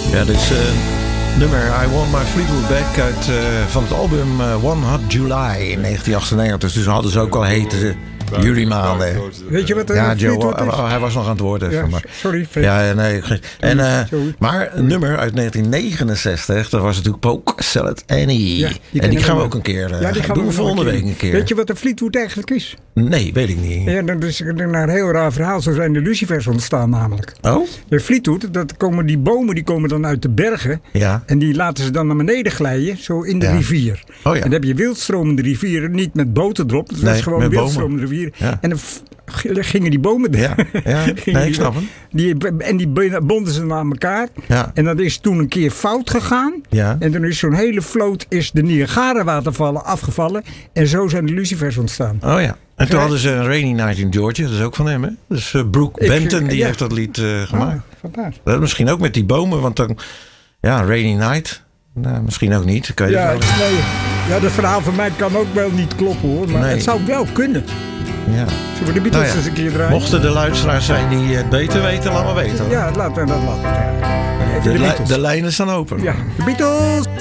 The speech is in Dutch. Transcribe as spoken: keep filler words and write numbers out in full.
Ja, dit is uh, nummer I Want My Fleetwood Back uit, uh, van het album uh, One Hot July in negentien achtennegentig. Dus hadden ze ook al hete juli maanden. Weet je wat er ja, Joe, Fleetwood is? Hij was nog aan het woord even. Ja, maar. sorry. Ja, nee. En, uh, maar een nummer uit negentien negenenzestig, dat was natuurlijk Polka Salad Annie. Ja, die en die gaan we ook een keer uh, ja, die gaan doen we volgende week een keer. Weet je wat een Fleetwood eigenlijk is? Nee, weet ik niet. Ja, dat is een heel raar verhaal. Zo zijn de lucifers ontstaan namelijk. Oh? De Fleetwood, dat komen die bomen die komen dan uit de bergen. Ja. En die laten ze dan naar beneden glijden, zo in de ja. rivier. Oh, ja. En dan heb je wildstromende rivieren, niet met boten erop. Dat nee, was gewoon wildstromende rivier. Ja. En dan f- gingen die bomen ja, ja. nee, ik snap hem. Die, en die bonden ze aan elkaar. Ja. En dat is toen een keer fout gegaan. Ja. En toen is zo'n hele vloot is de Niagara-watervallen afgevallen. En zo zijn de lucifers ontstaan. Oh ja. En toen hadden ze een Rainy Night in Georgia. Dat is ook van hem, hè? Dus uh, Brooke ik, Benton, die ja. heeft dat lied uh, gemaakt. Oh, fantastisch. Dat misschien ook met die bomen, want dan... Ja, Rainy Night. Nou, misschien ook niet. Kan je ja, nee, ja, dat verhaal van mij kan ook wel niet kloppen, hoor. Maar nee. Het zou wel kunnen. Ja. Zullen we de Beatles nou ja. eens een keer draaien? Mochten de luisteraars zijn die het beter weten, laat maar weten. Ja, laten we dat laten. De, de, li- de lijnen staan open. Ja, de Beatles!